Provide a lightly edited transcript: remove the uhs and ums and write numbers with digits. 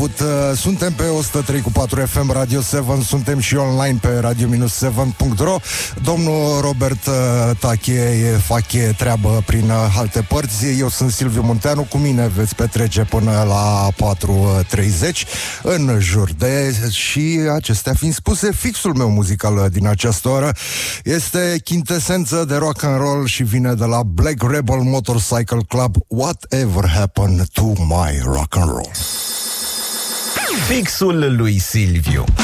avut. Suntem pe 103.4 FM Radio 7, suntem și online pe radio-7.ro. Domnul Robert Tache face treabă prin alte părți. Eu sunt Silviu Munteanu, cu mine veți petrece până la 4:30 în jur de... Și acestea fiind spuse, fixul meu muzical din această oră este chintesență de rock and roll și vine de la Black Rebel Motorcycle Club, Whatever Happened to My Rock and Roll. Fixul lui Silviu.